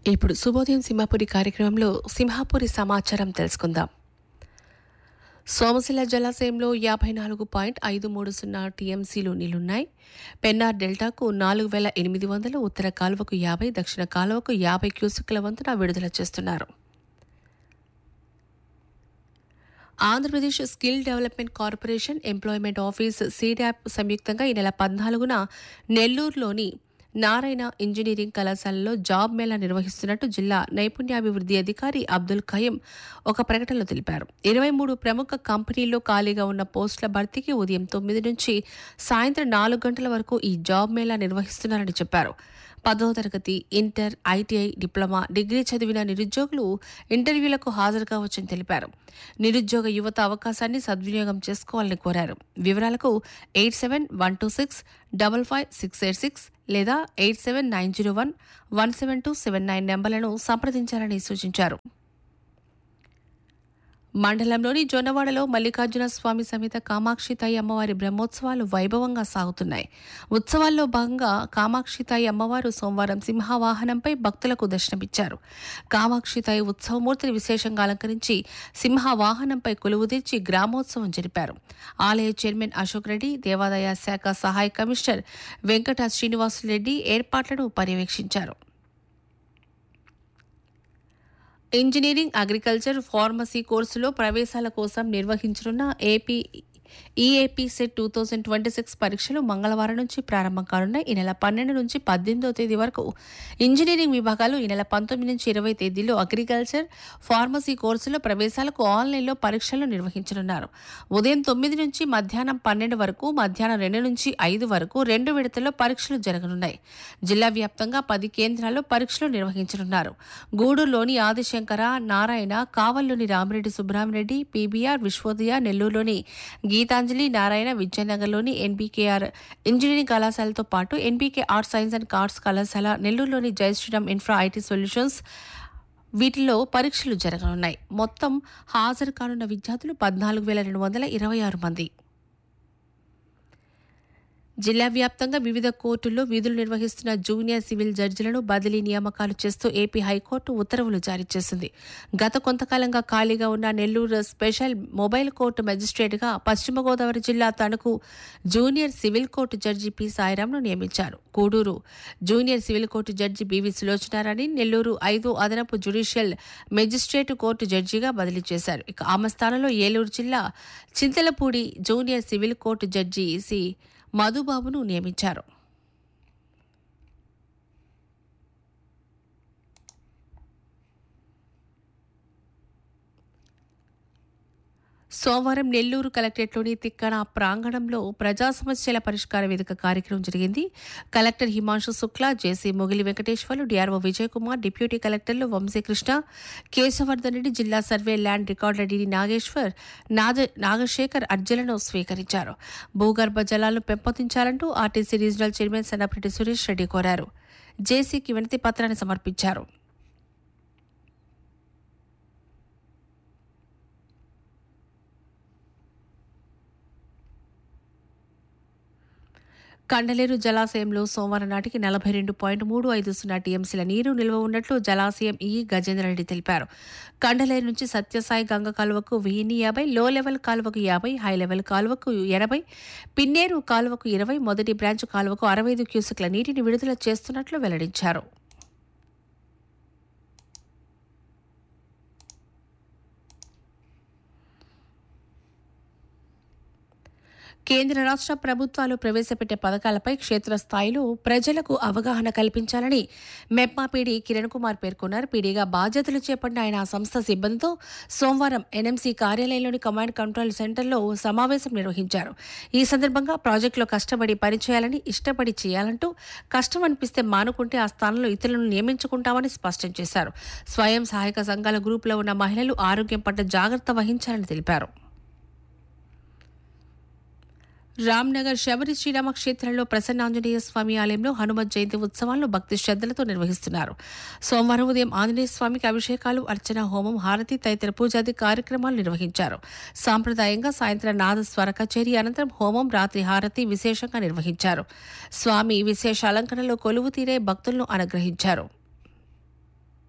ఇప్పుడు శుభోదయం సింహాపురి కార్యక్రమంలో సింహాపురి సమాచారం తెలుసుకుందాం. సోమశిల జలాశయంలో 54.530 టీఎంసీలు నీళ్లున్నాయి. పెన్నార్ డెల్టాకు 4,800, ఉత్తర కాలువకు 50, దక్షిణ కాలువకు 50 క్యూసెక్కుల వంతున విడుదల చేస్తున్నారు. Andhra Pradesh skill development corporation, employment office, SEEDAP సంయుక్తంగా ఈ నెల 14న నెల్లూరులోని నారాయణ ఇంజనీరింగ్ కళాశాలలో జాబ్ మేళా నిర్వహిస్తున్నట్టు జిల్లా నైపుణ్యాభివృద్ధి అధికారి అబ్దుల్ ఖయీం ఒక ప్రకటనలో తెలిపారు. 23 ప్రముఖ కంపెనీల్లో ఖాళీగా ఉన్న పోస్టుల భర్తీకి ఉదయం 9 నుంచి సాయంత్రం 4 గంటల వరకు ఈ జాబ్ మేళా నిర్వహిస్తున్నారని చెప్పారు. 10వ తరగతి, ఇంటర్, ఐటీఐ, డిప్లొమా, డిగ్రీ చదివిన నిరుద్యోగులు ఇంటర్వ్యూలకు హాజరు కావచ్చని తెలిపారు. నిరుద్యోగ యువత అవకాశాన్ని సద్వినియోగం చేసుకోవాలని కోరారు. వివరాలకు 8712655686 లేదా 8790117279 నెంబర్లను సంప్రదించాలని సూచించారు. మండలంలోని జొన్నవాడలో మల్లికార్జున స్వామి సమేత కామాక్షితాయి అమ్మవారి బ్రహ్మోత్సవాలు వైభవంగా సాగుతున్నాయి. ఉత్సవాల్లో భాగంగా కామాక్షితాయి అమ్మవారు సోమవారం సింహవాహనంపై భక్తులకు దర్శనమిచ్చారు. కామాక్షితాయి ఉత్సవమూర్తిని విశేషంగా అలంకరించి సింహవాహనంపై కొలువుదీర్చి గ్రామోత్సవం జరిపారు. ఆలయ చైర్మన్ అశోక్ రెడ్డి, దేవాదాయ శాఖ సహాయ కమిషనర్ వెంకట శ్రీనివాసులరెడ్డి ఏర్పాట్లను పర్యవేక్షించారు. ఇంజనీరింగ్, అగ్రికల్చర్, ఫార్మసీ కోర్సులో ప్రవేశాల కోసం నిర్వహించనున్న ఈఏపీ సెట్ 2026 పరీక్షలు మంగళవారం నుంచి ప్రారంభం కానున్నాయి. ఈ నెల 12 నుంచి 18వ తేదీ వరకు ఇంజనీరింగ్ విభాగాలు, ఈ నెల 19 నుంచి 20 తేదీల్లో అగ్రికల్చర్, ఫార్మసీ కోర్సులో ప్రవేశాలకు ఆన్లైన్లో పరీక్షలు నిర్వహించనున్నారు. ఉదయం 9 నుంచి మధ్యాహ్నం 12 వరకు, మధ్యాహ్నం 2 నుంచి 5 వరకు 2 విడతల్లో పరీక్షలు జరగనున్నాయి. జిల్లా వ్యాప్తంగా 10 కేంద్రాల్లో పరీక్షలు నిర్వహించనున్నారు. గూడూరులోని ఆదిశంకర, నారాయణ, కావల్లోని రామిరెడ్డి సుబ్రహ్మరెడ్డి, పీబీఆర్, విశ్వోదయ, నెల్లూరులోని గీతాంజలి, నారాయణ, విజయనగర్లోని ఎన్బీకేఆర్ ఇంజనీరింగ్ కళాశాలతో పాటు NBK arts science and arts కళాశాల, నెల్లూరులోని జయశ్రీరామ్ ఇన్ఫ్రా ఐటీ సొల్యూషన్స్ వీటిల్లో పరీక్షలు జరగనున్నాయి. మొత్తం హాజరు కానున్న విద్యార్థులు 14,226 మంది. జిల్లా వ్యాప్తంగా వివిధ కోర్టుల్లో విధులు నిర్వహిస్తున్న జూనియర్ సివిల్ జడ్జిలను బదిలీ నియామకాలు చేస్తూ ఏపీ హైకోర్టు ఉత్తర్వులు జారీ చేసింది. గత కొంతకాలంగా ఖాళీగా ఉన్న నెల్లూరు స్పెషల్ మొబైల్ కోర్టు మెజిస్ట్రేట్గా పశ్చిమ గోదావరి జిల్లా Tanuku junior civil court judge P సాయిరాంను నియమించారు. Gudur junior civil court judge BV Sulochana Rani Nellore 5వ అదనపు జ్యుడిషియల్ మెజిస్ట్రేట్ కోర్టు జడ్జిగా బదిలీ చేశారు. ఇక ఆమె స్థానంలో ఏలూరు జిల్లా Chintalapudi junior civil court judge C మధుబాబును నియమించారు. సోమవారం నెల్లూరు కలెక్టరేట్లోని తిక్కన ప్రాంగణంలో ప్రజా సమస్యల పరిష్కార వేదిక కార్యక్రమం జరిగింది. కలెక్టర్ హిమాంశు శుక్లా, జేసీ మొగిలి వెంకటేశ్వర్లు, డిఆర్ఓ విజయ్ కుమార్, డిప్యూటీ కలెక్టర్లు వంశీకృష్ణ, కేశవర్ధన్ రెడ్డి, జిల్లా సర్వే ల్యాండ్ రికార్డుల డీడీ నాగేశ్వర్, నాగశేఖర్ అర్జీలను స్వీకరించారు. భూగర్భ జలాలను పెంపొందించాలంటూ RTC regional chairman Sannapareddy Suresh Reddy కోరారు. జేసీకి వినతి పత్రాన్ని సమర్పించారు. కండలేరు జలాశయంలో సోమవారం నాటికి 42.350 టీఎంసీల నీరు నిల్వ ఉన్నట్లు జలాశయం గజేంద్రరెడ్డి తెలిపారు. కండలేరు నుంచి సత్యసాయి గంగ కాలువకు 1050, లో లెవెల్ కాలువకు 50, హై లెవెల్ కాలువకు 80, పిన్నేరు కాలువకు 20, మొదటి బ్రాంచ్ కాలువకు 65 క్యూసెక్ల నీటిని విడుదల చేస్తున్నట్లు వెల్లడించారు. కేంద్ర రాష్ట్ర ప్రభుత్వాలు ప్రవేశపెట్టే పథకాలపై క్షేత్రస్థాయిలో ప్రజలకు అవగాహన కల్పించాలని మెప్మా పీడీ కిరణ్ కుమార్ పేర్కొన్నారు. పీడీగా బాధ్యతలు చేపట్టిన ఆయన ఆ సంస్థ సిబ్బందితో సోమవారం ఎన్ఎంసీ కార్యాలయంలోని కమాండ్ కంట్రోల్ సెంటర్లో సమావేశం నిర్వహించారు. ఈ సందర్భంగా ప్రాజెక్టులో కష్టపడి పనిచేయాలని, ఇష్టపడి చేయాలంటూ కష్టం అనిపిస్తే మానుకుంటే ఆ స్థానంలో ఇతరులను నియమించుకుంటామని స్పష్టం చేశారు. స్వయం సహాయక సంఘాల గ్రూపులో ఉన్న మహిళలు ఆరోగ్యం పట్ల జాగ్రత్త వహించాలని తెలిపారు. రామ్నగర్ శబరి శ్రీరామ క్షేత్రంలో ప్రసన్నాంజనేయ స్వామి ఆలయంలో హనుమత్ జయంతి ఉత్సవాలను భక్తి శ్రద్ధలతో నిర్వహిస్తున్నారు. సోమవారం ఉదయం ఆంజనేయ స్వామికి అభిషేకాలు, అర్చన, హోమం, హారతి తదితర పూజాది కార్యక్రమాలు నిర్వహించారు. సాంప్రదాయంగా సాయంత్రం నాదస్వర కచేరీ అనంతరం హోమం, రాత్రి హారతి విశేషంగా నిర్వహించారు. స్వామి విశేష అలంకరణలో కొలువు తీరే భక్తులను అనుగ్రహించారు.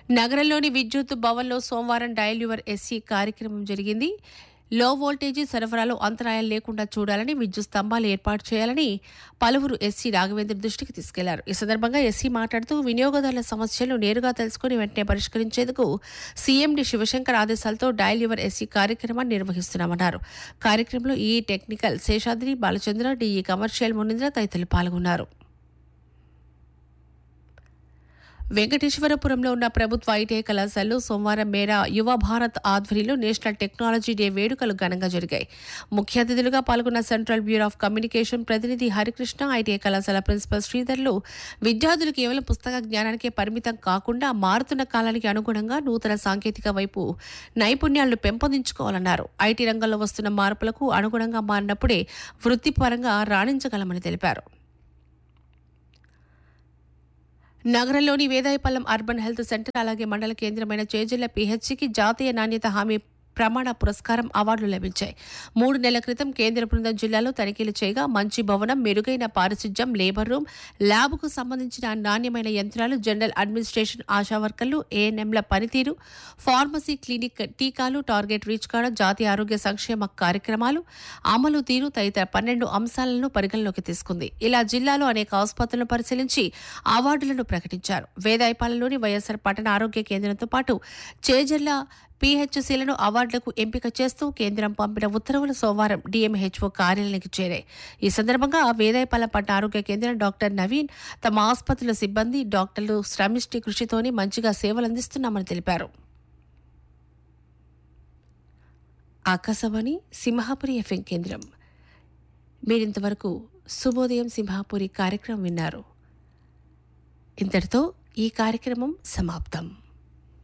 నగరంలోని విద్యుత్ భవన్లో సోమవారం డయల్ యువర్ ఎస్సీ కార్యక్రమం జరిగింది. లో వోల్టేజీ సరఫరాలో అంతరాయం లేకుండా చూడాలని, విద్యుత్ స్తంభాలు ఏర్పాటు చేయాలని పలువురు ఎస్సీ రాఘవేంద్ర దృష్టికి తీసుకెళ్లారు. ఈ సందర్భంగా ఎస్సీ మాట్లాడుతూ వినియోగదారుల సమస్యలను నేరుగా తెలుసుకుని వెంటనే పరిష్కరించేందుకు సీఎండీ శివశంకర్ ఆదేశాలతో డయల్ యువర్ ఎస్సీ కార్యక్రమాన్ని నిర్వహిస్తున్నామన్నారు. కార్యక్రమంలో ఈ technical Seshadri, Balachandra, DE commercial మునీంద్ర తదితరులు పాల్గొన్నారు. వెంకటేశ్వరపురంలో ఉన్న ప్రభుత్వ ఐటీఐ కళాశాలలో సోమవారం మేరా యువ భారత్ ఆధ్వర్యంలో నేషనల్ టెక్నాలజీ డే వేడుకలు ఘనంగా జరిగాయి. ముఖ్య అతిథులుగా పాల్గొన్న సెంట్రల్ బ్యూరో ఆఫ్ కమ్యూనికేషన్ ప్రతినిధి హరికృష్ణ, ఐటీఐ కళాశాల ప్రిన్సిపల్ శ్రీధర్లు విద్యార్థులు కేవలం పుస్తక జ్ఞానానికే పరిమితం కాకుండా మారుతున్న కాలానికి అనుగుణంగా నూతన సాంకేతిక వైపు నైపుణ్యాలను పెంపొందించుకోవాలన్నారు. ఐటీ రంగంలో వస్తున్న మార్పులకు అనుగుణంగా మారినప్పుడే వృత్తిపరంగా రాణించగలమని తెలిపారు. నగరంలోని వేదాయపాలెం అర్బన్ హెల్త్ సెంటర్ అలాగే మండల కేంద్రమైన చేజెళ్ల పీహెచ్సికి జాతీయ నాణ్యత హామీ ప్రమాణ పురస్కారం అవార్డులు లభించాయి. 3 నెలల క్రితం కేంద్ర బృందం జిల్లాలో తనిఖీలు చేయగా మంచి భవనం, మెరుగైన పారిశుధ్యం, లేబర్ రూమ్, ల్యాబ్కు సంబంధించిన నాణ్యమైన యంత్రాలు, జనరల్ అడ్మినిస్ట్రేషన్, ఆశా వర్కర్లు, ఏఎన్ఎంల పనితీరు, ఫార్మసీ, క్లినిక్, టీకాలు, టార్గెట్ రీచ్ కావడం, జాతీయ ఆరోగ్య సంక్షేమ కార్యక్రమాలు అమలు తీరు తదితర 12 అంశాలను పరిగణలోకి తీసుకుంది. ఇలా జిల్లాలో అనేక ఆసుపత్రులను పరిశీలించి అవార్డులను ప్రకటించారు. వేదాయపాలెంలోని వైఎస్ఆర్ పట్టణ ఆరోగ్య కేంద్రంతో పాటు చేజర్ల పీహెచ్సీలను అవార్డులకు ఎంపిక చేస్తూ కేంద్రం పంపిన ఉత్తర్వులు సోమవారం డీఎంహెచ్ఓ కార్యాలయానికి చేరాయి. ఈ సందర్భంగా వేదాయపాలెం పట్టణ ఆరోగ్య కేంద్రం డాక్టర్ నవీన్ తమ ఆసుపత్రుల సిబ్బంది, డాక్టర్లు శ్రమిష్టి కృషితోనే మంచిగా సేవలు అందిస్తున్నామని తెలిపారు. ఆకాశవాణి సింహాపురి ఎఫ్ఎం కేంద్రం. మీరింతవరకు శుభోదయం సింహాపురి కార్యక్రమం విన్నారు. ఇంతటితో ఈ కార్యక్రమం సమాప్తం.